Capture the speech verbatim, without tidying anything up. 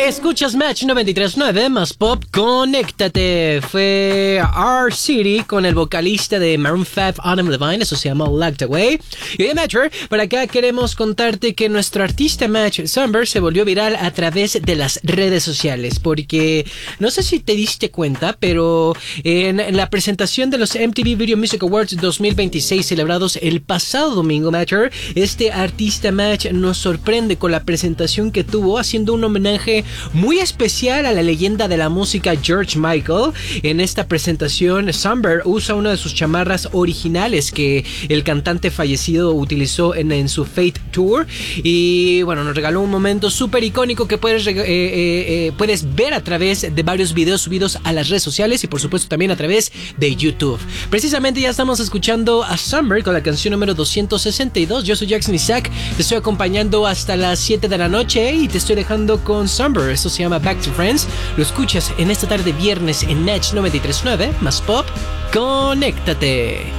Escuchas Match noventa y tres punto nueve más Pop, conéctate. Fue R-City con el vocalista de Maroon five, Adam Levine. Eso se llama Locked Away. Y de Match, por acá queremos contarte que nuestro artista Match Sunburn se volvió viral a través de las redes sociales. Porque no sé si te diste cuenta, pero en la presentación de los M T V Video Music Awards dos mil veintiséis celebrados el pasado domingo, Match, este artista Match nos sorprende con la presentación que tuvo, haciendo un homenaje muy especial a la leyenda de la música George Michael. En esta presentación, Sunburn usa una de sus chamarras originales que el cantante fallecido utilizó en, en su Fate Tour, y bueno, nos regaló un momento súper icónico que puedes, eh, eh, eh, puedes ver a través de varios videos subidos a las redes sociales y por supuesto también a través de YouTube. Precisamente ya estamos escuchando a Sunburn con la canción número doscientos sesenta y dos. Yo soy Jackson Isaac, te estoy acompañando hasta las siete de la noche y te estoy dejando con Sunburn. Esto se llama Back to Friends. Lo escuchas en esta tarde viernes en Match noventa y tres punto nueve más Pop. Conéctate.